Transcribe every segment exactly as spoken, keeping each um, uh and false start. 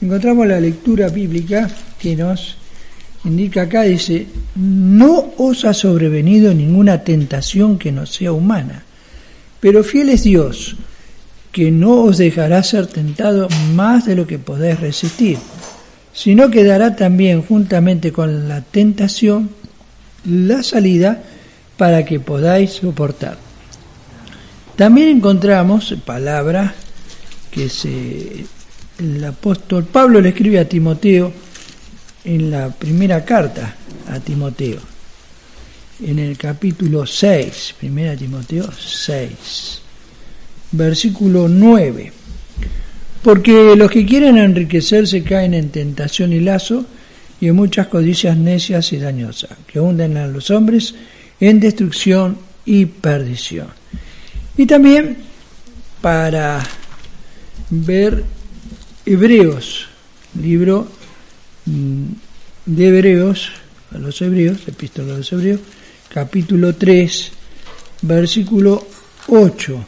encontramos la lectura bíblica que nos indica acá, dice: no os ha sobrevenido ninguna tentación que no sea humana, pero fiel es Dios, que no os dejará ser tentado más de lo que podéis resistir, sino que dará también juntamente con la tentación la salida para que podáis soportar. También encontramos palabras que se, el apóstol Pablo le escribe a Timoteo en la primera carta a Timoteo, en el capítulo seis, primera Timoteo seis, versículo nueve. Porque los que quieren enriquecerse caen en tentación y lazo y en muchas codicias necias y dañosas, que hunden a los hombres en destrucción y perdición. Y también para ver Hebreos, libro de Hebreos, a los Hebreos, epístola a los Hebreos, capítulo tres, versículo ocho.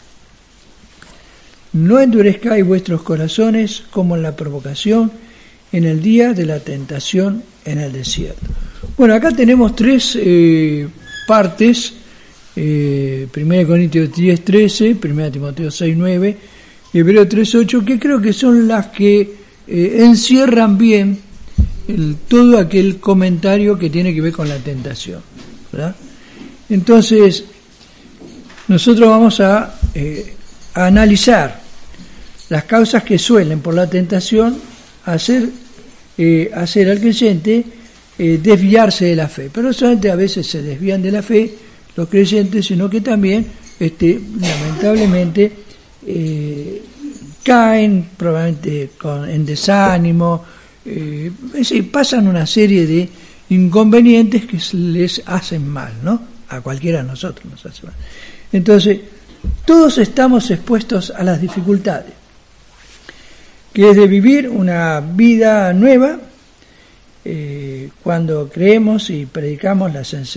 No endurezcáis vuestros corazones como en la provocación en el día de la tentación en el desierto. Bueno, acá tenemos tres eh, partes, eh, primera Corintios diez, trece, primera Timoteo seis, nueve, Hebreos tres, ocho, que creo que son las que eh, encierran bien el, todo aquel comentario que tiene que ver con la tentación, ¿verdad? Entonces, nosotros vamos a, eh, a analizar las causas que suelen por la tentación hacer, eh, hacer al creyente eh, desviarse de la fe. Pero no solamente a veces se desvían de la fe los creyentes, sino que también este, lamentablemente eh, caen probablemente con, en desánimo, eh, es decir, pasan una serie de inconvenientes que les hacen mal, ¿no? A cualquiera de nosotros nos hace mal. Entonces, todos estamos expuestos a las dificultades, que es de vivir una vida nueva eh, cuando creemos y predicamos las